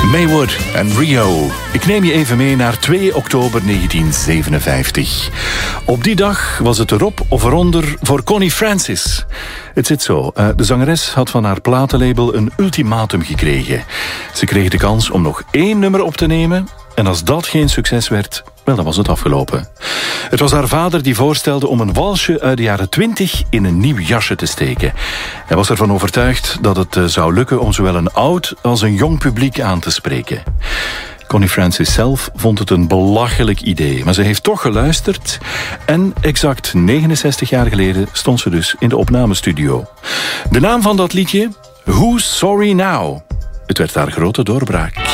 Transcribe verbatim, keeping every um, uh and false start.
Maywood en Rio. Ik neem je even mee naar twee oktober negentien zevenenvijftig. Op die dag was het erop of eronder voor Connie Francis. Het zit zo. De zangeres had van haar platenlabel een ultimatum gekregen. Ze kreeg de kans om nog één nummer op te nemen. En als dat geen succes werd, wel, dan was het afgelopen. Het was haar vader die voorstelde om een walsje uit de jaren twintig in een nieuw jasje te steken. Hij was ervan overtuigd dat het zou lukken om zowel een oud als een jong publiek aan te spreken. Connie Francis zelf vond het een belachelijk idee, maar ze heeft toch geluisterd en exact negenenzestig jaar geleden stond ze dus in de opnamestudio. De naam van dat liedje? Who's Sorry Now? Het werd haar grote doorbraak.